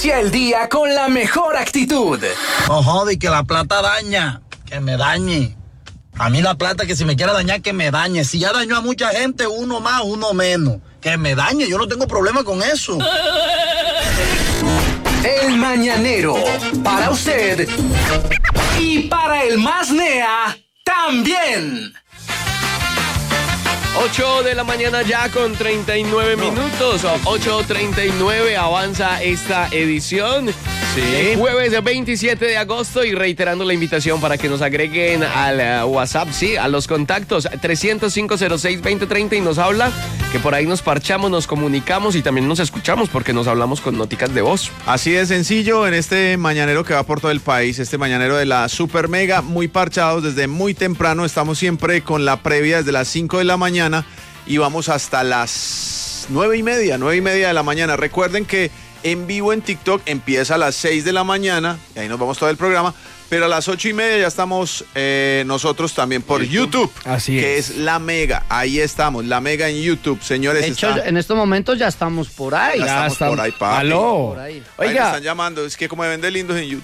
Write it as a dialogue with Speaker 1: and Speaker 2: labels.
Speaker 1: Inicia el día con la mejor actitud.
Speaker 2: No jode, que la plata daña, que me dañe. A mí la plata, que si me quiere dañar, que me dañe. Si ya dañó a mucha gente, uno más, uno menos. Que me dañe, yo no tengo problema con eso.
Speaker 1: El Mañanero, para usted y para el más nea también.
Speaker 3: 8 de la mañana ya con 39 minutos. 8:39 avanza esta edición. Sí. Jueves 27 de agosto, y reiterando la invitación para que nos agreguen al WhatsApp, sí, a los contactos 305-06-2030, y nos habla, que por ahí nos parchamos, nos comunicamos y también nos escuchamos porque nos hablamos con noticas de voz.
Speaker 4: Así de sencillo en este mañanero que va por todo el país, este mañanero de la Super Mega, muy parchados desde muy temprano. Estamos siempre con la previa desde las 5 de la mañana y vamos hasta las 9:30 de la mañana. Recuerden que en vivo en TikTok empieza a las 6 de la mañana, y ahí nos vamos todo el programa, pero a las 8:30 ya estamos nosotros también por YouTube.
Speaker 5: Así
Speaker 4: que es La Mega. Ahí estamos, La Mega en YouTube, señores.
Speaker 6: De hecho, en estos momentos ya estamos por ahí.
Speaker 4: Ya estamos por ahí, papi.
Speaker 5: Aló.
Speaker 6: Por ahí.
Speaker 4: Ahí me
Speaker 5: Oiga,
Speaker 4: están llamando, es que como me ven de lindos en YouTube.